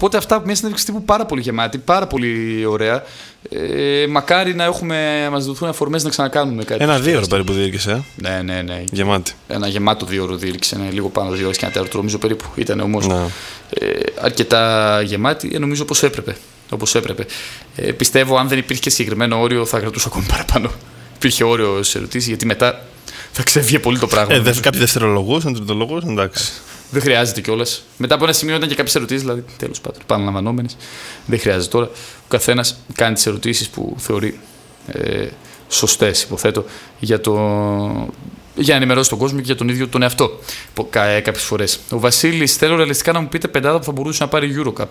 Οπότε αυτά μια συνέντευξη τύπου πάρα πολύ γεμάτη, πάρα πολύ ωραία. Μακάρι να μας δοθούν αφορμές να ξανακάνουμε κάτι. 1-2 ώρες περίπου διήρκησε. Ναι. Γεμάτη. Ένα γεμάτο 2 ώρο διήρκησε. Λίγο πάνω 2 ώρες και 1 τέταρτο νομίζω περίπου. Ήταν όμως αρκετά γεμάτη, νομίζω όπως έπρεπε. Πιστεύω αν δεν υπήρχε και συγκεκριμένο όριο θα κρατούσα ακόμη παραπάνω. Υπήρχε όριο σε ερωτήσεις, γιατί μετά θα ξεφύγει πολύ το πράγμα. Κάποιοι δευτερολογούσαν, τριτολογούσαν, εντάξει. Δεν χρειάζεται κιόλας. Μετά από ένα σημείο ήταν και κάποιες ερωτήσεις, δηλαδή τέλος πάντων, επαναλαμβανόμενες. Δεν χρειάζεται τώρα. Ο καθένας κάνει τις ερωτήσεις που θεωρεί σωστές, υποθέτω, για να ενημερώσει τον κόσμο και για τον ίδιο τον εαυτό. Κάποιες φορές. Ο Βασίλης, θέλω ρεαλιστικά να μου πείτε πεντάδα που θα μπορούσε να πάρει Eurocup.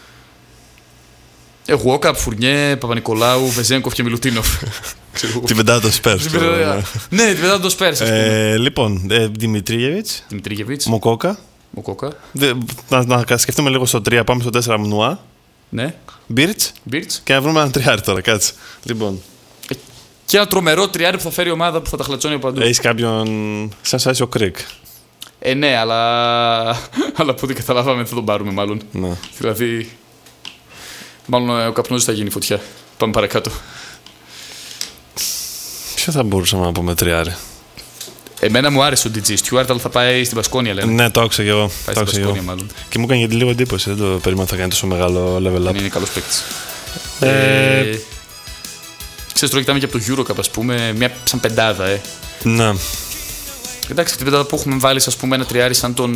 Γουόκαπ, Φουρνιέ, Παπα-Νικολάου, Βεζένκοφ και Μιλουτίνοφ. Την πεντάδα των Σπέρς. Ναι, την πεντάδα των Σπέρς. Λοιπόν, Δημητρίγεβιτς, Μοκόκα. Να σκεφτούμε λίγο στο 3, πάμε στο 4 Μνουά. Ναι. Μπίρτς. Και να βρούμε έναν τριάρι τώρα, κάτσε. Λοιπόν. Και ένα τρομερό τριάρι που θα φέρει η ομάδα που θα τα χλατσώνει από παντού. Έχεις κάποιον. Σαν σας ο Κρικ. Ναι, αλλά από ό,τι καταλάβαμε δεν θα τον πάρουμε μάλλον. Ναι. Δηλαδή. Μάλλον ο καπνός θα γίνει φωτιά. Πάμε παρακάτω. Ποιο θα μπορούσαμε να πούμε τριάρι. Εμένα μου άρεσε ο DJ Stewart, αλλά θα πάει στην Πασκόνια, λένε. Ναι, το άκουσα και εγώ. Πάει στην Πασκόνια, μάλλον. Και μου έκανε λίγο εντύπωση. Δεν το περίμενα θα κάνει τόσο μεγάλο level up. Είναι καλός παίκτης. Ξέρεις, τώρα κοιτάμε και από το Eurocup, ας πούμε, μια σαν πεντάδα, Ναι. Εντάξει, την πεντάδα που έχουμε βάλει, ας πούμε, ένα τριάρι σαν τον.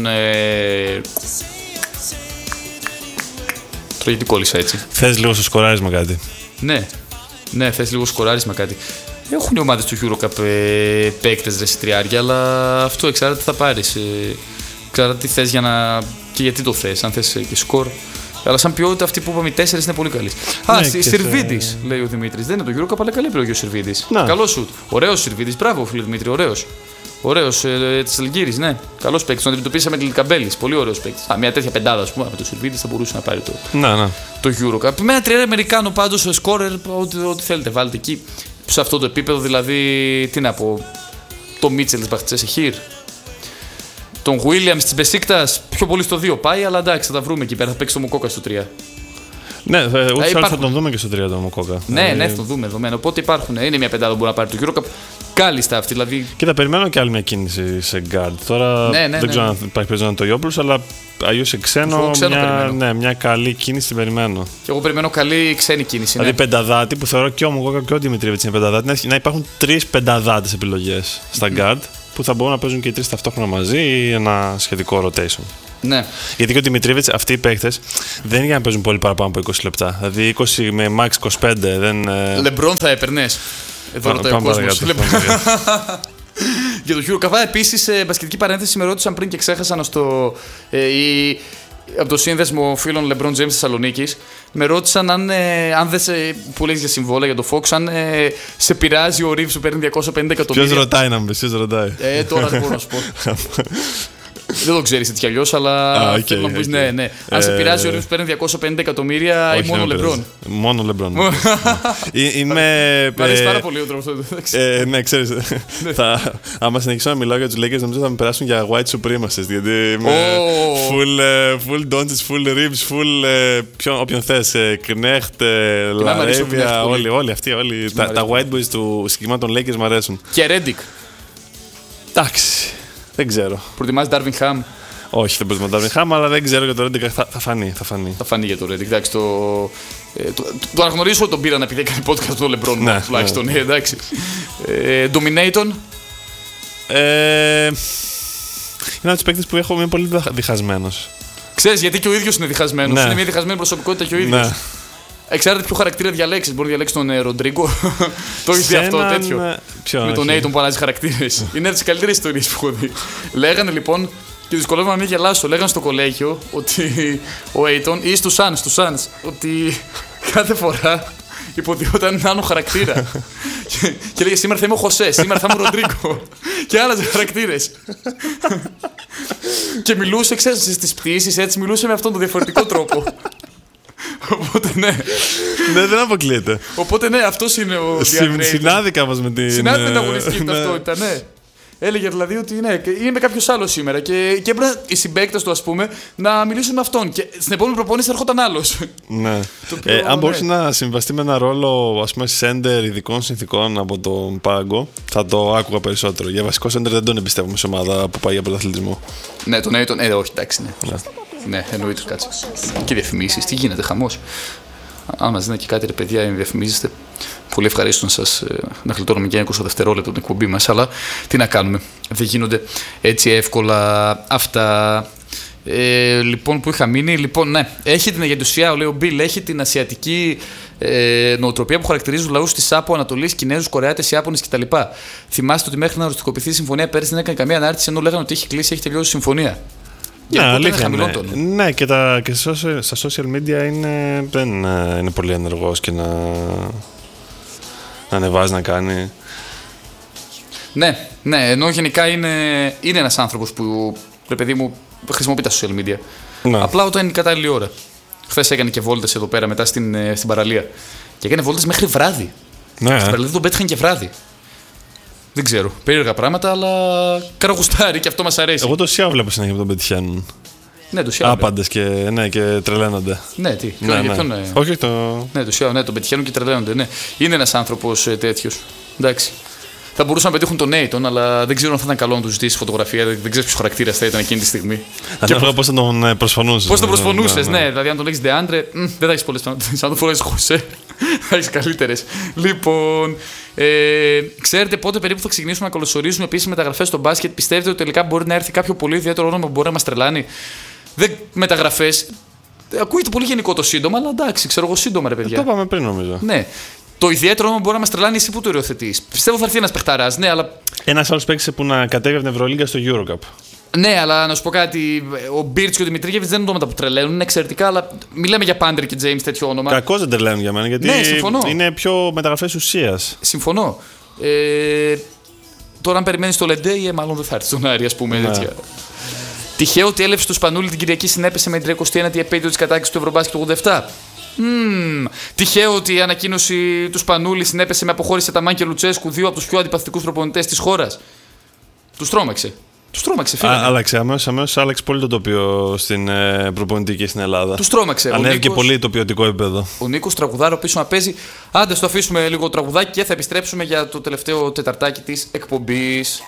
Τώρα γιατί κόλλησα έτσι. Θες λίγο στο σκοράρισμα κάτι. Ναι, θες λίγο σκοράρισμα κάτι. Έχουν οι ομάδες του Eurocup παίκτες ρε σε τριάρια, αλλά αυτό εξάρτητα τι θα πάρεις. Εξάρτητα τι θες και γιατί το θες, αν θες και σκορ. Αλλά σαν ποιότητα αυτή που είπαμε οι 4 είναι πολύ καλή. Σερβίδης, λέει ο Δημήτρης. Δεν είναι το Eurocup, αλλά καλή επιλογή ο Σερβίδης. Καλό σουτ. Ωραίος Σερβίδης. Μπράβο, φίλε Δημήτρη, ωραίος της Αλγύρης, ναι. Καλός παίκτης. Τον αντιμετωπίσαμε με την Καμπέλης. Πολύ ωραίος παίκτης. Μια τέτοια πεντάδα, ας πούμε, με το Σερβίδης θα μπορούσε να πάρει το Eurocup. Με ένα τριάρι Αμερικάνο πάντως, σκόρερ, ό,τι θέλετε, βάλτε εκεί. Σε αυτό το επίπεδο, δηλαδή, τι να πω. Το Μίτσελ της Μπαχτσέσεχήρ. Τον Williams της Μπεσίκτας, πιο πολύ στο 2 πάει, αλλά εντάξει, θα τα βρούμε εκεί πέρα. Θα παίξει το Μοκόκα στο 3. Ναι, ούτως ή άλλως θα τον δούμε και στο 3 το Μοκόκα. Ναι, θα τον δούμε δεδομένο. Οπότε υπάρχουν. Είναι μια πεντάδα που μπορεί να πάρει το Eurocup. Κάλλιστα αυτή, δηλαδή. Και θα περιμένω και άλλη μια κίνηση σε guard. Τώρα δεν ξέρω αν υπάρχει περίπτωση να το Ιόπουλος, αλλά αλλιώς σε ξένο μια καλή κίνηση την περιμένω. Και εγώ περιμένω καλή ξένη κίνηση. Δηλαδή πενταδάτη που θεωρώ και ο Μοκόκα και ο Δημητρίεβιτς είναι πενταδάτη, να υπάρχουν 3 πενταδάτες επιλογές στα guard που θα μπορούν να παίζουν και οι 3 ταυτόχρονα μαζί ή ένα σχετικό rotation. Ναι. Γιατί και ο Δημητρίεβιτς, αυτοί οι παίκτες δεν είναι για να παίζουν πολύ παραπάνω από 20 λεπτά. Δηλαδή 20 με max 25 δεν. Λεμπρόν θα έπαιρνες. Εδώ ρωτάει ο κόσμος. Για το Eurocup. Επίσης, μπασκετική παρένθεση, με ρώτησαν πριν και ξέχασα από το σύνδεσμο φίλων LeBron James Θεσσαλονίκης. Με ρώτησαν αν δεν που λέγεις για συμβόλαια για το Fox, αν σε πειράζει ο Reeves που παίρνει 250 εκατομμύρια. Ποιος ρωτάει να μου πεις, τώρα δεν μπορώ να σου πω. Δεν το ξέρεις έτσι κι αλλιώς, αλλά θέλω να μου πεις ναι. Αν σε πειράζει ο Reeves που παίρνει 250 εκατομμύρια ή μόνο LeBron. Μόνο LeBron. Μ' αρέσει πάρα πολύ ο τρόπος. Ναι, ξέρεις. Άμα συνεχίσω να μιλάω για τους Lakers, νομίζω θα με περάσουν για white supremacists. Γιατί είμαι full Doncic, full Reeves, full όποιον θες. Knecht, Laravia, όλοι αυτοί. Τα white boys του συγκεκριμένου των Lakers μου αρέσουν. Και Redick. Εντάξει. Δεν ξέρω. Προτιμάς Darvin Ham? Όχι, δεν προτιμώ Darvin Ham, αλλά δεν ξέρω για το Redick. Θα φανεί. Θα φανεί για το Redick. Εντάξει, το αναγνωρίζω ότι τον πήραν επειδή έκανε podcast του LeBron τουλάχιστον. Εντάξει. Dominaton. Είναι ένα από τους παίκτες που είμαι πολύ διχασμένος. Ξέρεις, γιατί και ο ίδιος είναι διχασμένος. Είναι μια διχασμένη προσωπικότητα και ο ίδιος. Εξάρτητα ποιο χαρακτήρα διαλέξεις. Μπορεί να διαλέξεις τον Ροντρίγκο. Το έχεις δει αυτό τέτοιο. Με τον Aiton που αλλάζει χαρακτήρες. Είναι από τις καλύτερες ιστορίες που έχω δει. Λέγανε λοιπόν, και δυσκολεύομαι να μην γελάσω, λέγανε στο κολέγιο ότι ο Aiton ή στους Suns, ότι κάθε φορά υποτιόταν έναν άλλο χαρακτήρα. Και λέγε σήμερα θα είμαι ο Χωσέ, σήμερα θα είμαι ο Ροντρίγκο. Και άλλαζε χαρακτήρες. Και μιλούσε, ξέρεις, στις πτήσεις έτσι, μιλούσε με αυτόν τον διαφορετικό τρόπο. Οπότε ναι. Ναι, δεν αποκλείεται. Οπότε ναι, αυτός είναι ο συνάδικα μας με την. Συνάδικα με την αγωνιστική ταυτότητα, ναι. Έλεγε δηλαδή ότι ναι, είναι με κάποιο άλλο σήμερα. Και έπρεπε οι συμπαίκτες του, ας πούμε, να μιλήσουν με αυτόν. Και στην επόμενη προπόνηση ερχόταν άλλος. Ναι. Αν μπορούσε να συμβαστεί με ένα ρόλο, ας πούμε, σέντερ ειδικών συνθηκών από τον πάγκο, θα το άκουγα περισσότερο. Για βασικό σέντερ δεν τον εμπιστεύομαι σε ομάδα που πάει για πρωταθλητισμό. Ναι, τον Aiton. Όχι, εντάξει, ναι. Ναι, εννοείται, κάτσε. Και διαφημίσεις, τι γίνεται, χαμός. Αν μας δίνετε και κάτι, ρε παιδιά, διαφημίζεστε. Πολύ ευχαρίστω να γλιτώνουμε και 20 δευτερόλεπτα την εκπομπή μας, αλλά τι να κάνουμε. Δεν γίνονται έτσι εύκολα αυτά. Λοιπόν, που είχα μείνει. Λοιπόν, ναι, έχει την αγεντουσιά, λέει ο Μπιλ, έχει την ασιατική νοοτροπία που χαρακτηρίζει τους λαούς της ΑΠΟ, Ανατολής, Κινέζους, Κορεάτες, Ιάπωνες κτλ. Θυμάστε ότι μέχρι να οριστικοποιηθεί η συμφωνία πέρυσι δεν έκανε καμία ανάρτηση, ενώ λέγανε ότι έχει κλείσει, έχει τελειώσει η συμφωνία. Ναι, αλήθεια. Ναι, και στα social media δεν είναι πολύ ενεργός και να ανεβάζει, να κάνει. Ναι, ενώ γενικά είναι ένας άνθρωπος που, ρε παιδί μου, χρησιμοποιεί τα social media. Ναι. Απλά όταν είναι η κατάλληλη ώρα. Χθες έκανε και βόλτες εδώ πέρα μετά στην παραλία. Και έκανε βόλτες μέχρι βράδυ. Ναι. Στην παραλία τον πέτυχαν και βράδυ. Δεν ξέρω. Περίεργα πράγματα, αλλά καραγουστάρι και αυτό μας αρέσει. Εγώ το Σιάο βλέπω συνέχεια που τον πετυχαίνουν. Ναι, το Σιάο. Άπαντες και τρελαίνονται. Ναι, τι. Όχι το. Ναι, το Σιάο, ναι, τον πετυχαίνουν και τρελαίνονται. Ναι. Είναι ένας άνθρωπος τέτοιος. Εντάξει. Θα μπορούσαν να πετύχουν τον Aiton, αλλά δεν ξέρω αν θα ήταν καλό να του ζητήσει φωτογραφία. Δεν ξέρω ποιο χαρακτήρα θα ήταν εκείνη τη στιγμή. Ανάλογα πώς θα τον προσφωνούσες. Πώς τον προσφωνούσες, ναι. Δηλαδή, αν τον έχεις Ντεάντρε, δεν θα έχεις πολλές πιθανότητες. Αν τον φορέσεις Χωσέ, θα έχεις καλύτερες. Λοιπόν, ξέρετε πότε περίπου θα ξεκινήσουμε να καλωσορίζουμε επίσης μεταγραφές στο μπάσκετ? Πιστεύετε ότι τελικά μπορεί να έρθει κάποιο πολύ ιδιαίτερο όνομα που μπορεί να μας τρελάνει? Μεταγραφές. Ακούγεται πολύ γενικό το σύντομα, αλλά εντάξει, ξέρω εγώ σύντομα, ρε παιδιά. Το είπαμε πριν, νομίζω. Ναι. Το ιδιαίτερο όμως μπορεί να μας τρελάνει, εσύ που το οριοθετείς. Πιστεύω θα έρθει ένας παιχταράς, ναι, αλλά. Ένας άλλος παίκτης που να κατέβει από την Ευρωλίγκα στο EuroCup. Ναι, αλλά να σου πω κάτι. Ο Μπίρτς και ο Δημητρίγεβιτς δεν είναι ονόματα που τρελαίνουν, είναι εξαιρετικά, αλλά μιλάμε για Πάντρε και James, τέτοιο όνομα. Κακώς δεν τρελαίνουν για μένα, γιατί είναι πιο μεταγραφές ουσίας. Συμφωνώ. Τώρα, αν περιμένεις το Λεντέι, μάλλον δεν θα έρθει στον Άρη, ας πούμε. Ναι. Τυχαίο ότι η έλευση του Σπανούλη την Κυριακή συνέπεσε με την 31η επέτειο της κατάκτησης του Ευρωμπάσκετ του 87. Τυχαίο ότι η ανακοίνωση του Σπανούλη συνέπεσε με αποχώρηση Ταμάν και Λουτσέσκου, δύο από τους πιο αντιπαθητικούς προπονητές της χώρας. Τους τρόμαξε. Φίλε. Άλλαξε άλλαξε πολύ το τοπίο στην προπονητική στην Ελλάδα. Τους τρόμαξε. Ανέβηκε πολύ το ποιοτικό επίπεδο. Ο Νίκος Τραγουδάρο πίσω να παίζει. Άντε, στο αφήσουμε λίγο τραγουδάκι και θα επιστρέψουμε για το τελευταίο τεταρτάκι της εκπομπής.